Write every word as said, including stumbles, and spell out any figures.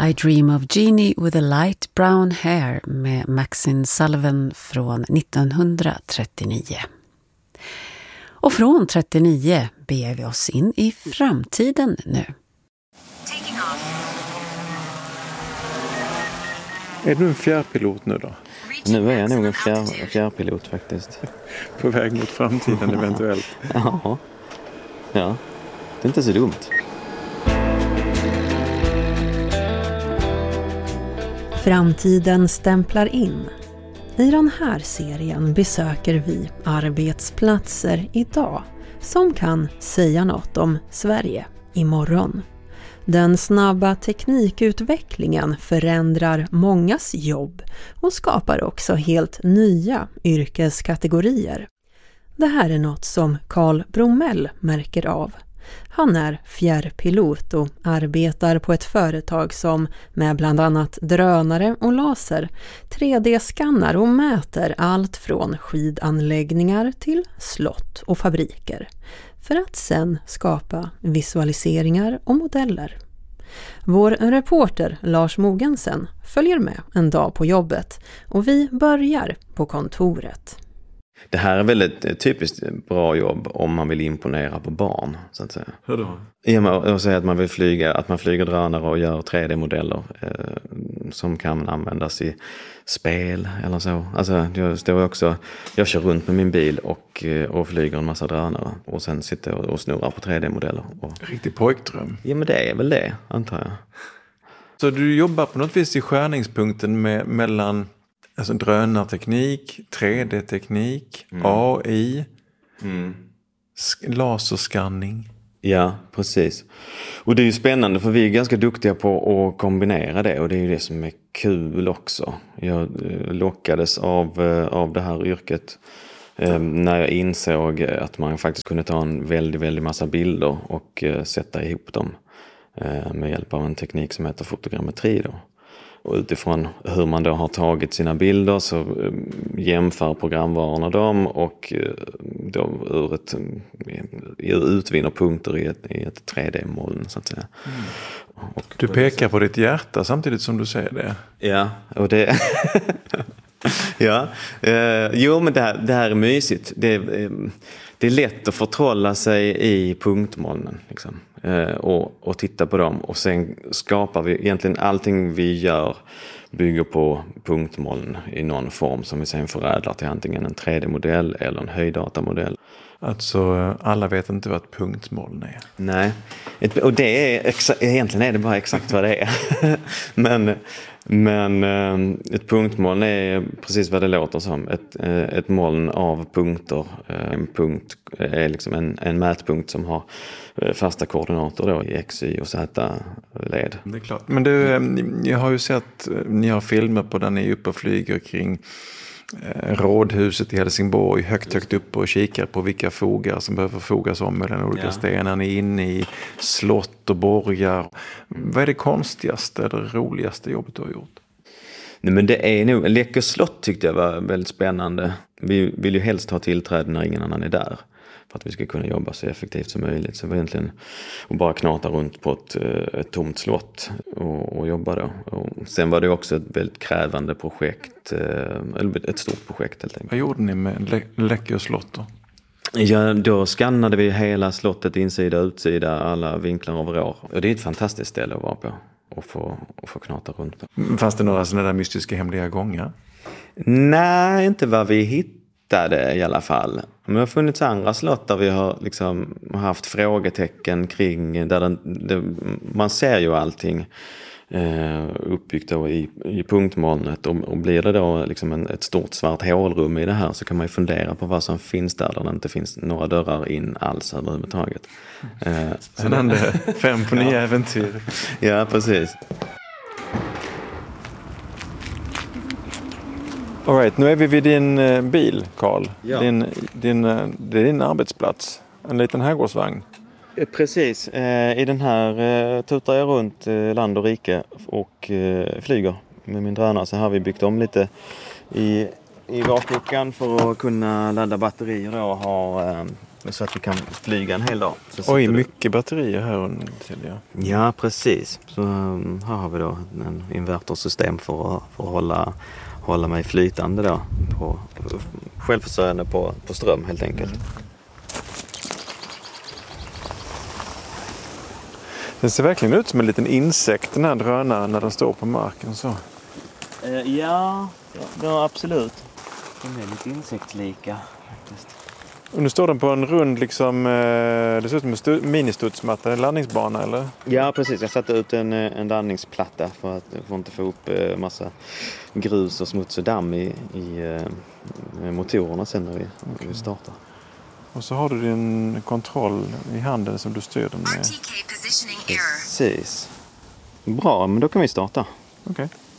I Dream of Jeannie with a Light Brown Hair med Maxine Sullivan från nittonhundratrettionio. Och från trettionio beger vi oss in i framtiden nu. Är du en fjärrpilot nu då? Nu är jag nog en fjär, fjärrpilot faktiskt. På väg mot framtiden eventuellt. Ja. Ja, det är inte så dumt. Framtiden stämplar in. I den här serien besöker vi arbetsplatser idag som kan säga något om Sverige imorgon. Den snabba teknikutvecklingen förändrar mångas jobb och skapar också helt nya yrkeskategorier. Det här är något som Carl Bromell märker av. Han är fjärrpilot och arbetar på ett företag som med bland annat drönare och laser tre D-skannar och mäter allt från skidanläggningar till slott och fabriker för att sen skapa visualiseringar och modeller. Vår reporter Lars Mogensen följer med en dag på jobbet och vi börjar på kontoret. Det här är väldigt ett typiskt bra jobb om man vill imponera på barn, så att säga. Hur då? I och med att säga att man vill flyga, att man flyger drönare och gör tre D-modeller eh, som kan användas i spel eller så. Alltså jag står också, jag kör runt med min bil och, och flyger en massa drönare och sen sitter jag och snurrar på tre D-modeller. Och... Riktig pojkdröm. Ja, men det är väl det, antar jag. Så du jobbar på något vis i skärningspunkten med, mellan alltså drönarteknik, tre D-teknik, mm. A I, mm. laserskanning. Ja, precis. Och det är ju spännande för vi är ganska duktiga på att kombinera det och det är ju det som är kul också. Jag lockades av, av det här yrket eh, när jag insåg att man faktiskt kunde ta en väldigt, väldigt massa bilder och eh, sätta ihop dem eh, med hjälp av en teknik som heter fotogrammetri då. Och utifrån hur man då har tagit sina bilder så jämför programvarorna dem och då ur ett, utvinner punkter i ett, i ett tre D-moln så att säga. Mm. Och du pekar på ditt hjärta samtidigt som du säger det. Ja, och det... ja, eh, jo men det här, det här är mysigt. Det, eh, det är lätt att förtrolla sig i punktmolnen liksom. Och, och titta på dem och sen skapar vi egentligen allting vi gör bygger på punktmoln i någon form som vi sen förädlar till antingen en tre D-modell eller en höjdatamodell. Alltså alla vet inte vad ett punktmoln är. Nej, ett, och det är exa- egentligen är det bara exakt vad det är. men men ett punktmoln är precis vad det låter som. Ett, ett moln av punkter. En punkt är liksom en, en mätpunkt som har fasta koordinater då i X, Y och Z-led. Det är klart. Men du, jag har ju sett, ni har filmer på där ni är uppe och flyger kring rådhuset i Helsingborg högt högt upp och kikar på vilka fogar som behöver fogas om med den olika ja. stenar. Ni är inne i slott och borgar. Vad är det konstigaste eller roligaste jobbet du har gjort? Nej, men det är nog, Läckö slott tyckte jag var väldigt spännande. Vi vill ju helst ha tillträde när ingen annan är där. För att vi ska kunna jobba så effektivt som möjligt. Så det var egentligen att bara knata runt på ett, ett tomt slott och, och jobba då. Och sen var det också ett väldigt krävande projekt, eller ett stort projekt helt enkelt. Vad gjorde ni med Lä- Läckö slott då? Ja, då skannade vi hela slottet, insida och utsida, alla vinklar över år. Och det är ett fantastiskt ställe att vara på och få, och få knata runt på. Fanns det några sådana där mystiska hemliga gångar? Nej, inte vad vi hittade i alla fall. Men det har funnits andra slott där vi har liksom haft frågetecken kring, där den, det, man ser ju allting eh, uppbyggt då i, i punktmolnet och, och blir det då liksom en, ett stort svart hålrum i det här så kan man ju fundera på vad som finns där där det inte finns några dörrar in alls överhuvudtaget. Eh, Spännande, fem på nya äventyr. Ja, precis. All right, nu är vi vid din eh, bil, Carl. Ja. Din, din, eh, det är din arbetsplats. En liten herrgårdsvagn. Precis. Eh, I den här eh, tutar jag runt eh, land och rike och eh, flyger med min drönare. Så här har vi byggt om lite i, i rakluckan för att kunna ladda batterier och ha, eh, så att vi kan flyga en hel dag. Så Oj, du... mycket batterier här under. Ja. Ja, precis. Så här har vi då en invertersystem för att, för att hålla, hålla mig flytande då. På, självförsörjande på, på ström helt enkelt. Mm. Det ser verkligen ut som en liten insekt, den här drönaren, när den står på marken så. Uh, ja, ja, absolut. Den är lite insektslika faktiskt. Och nu står den på en rund, liksom, eh, det ser ut som en stu- ministudsmatta, en landningsbana eller? Ja, precis. Jag satte ut en, en landningsplatta för att för inte få upp eh, massa grus och smuts och damm i, i eh, motorerna sen när vi, när vi startar. Och så har du din kontroll i handen som du styr den med. Precis. Bra, men då kan vi starta. Okej. Okay.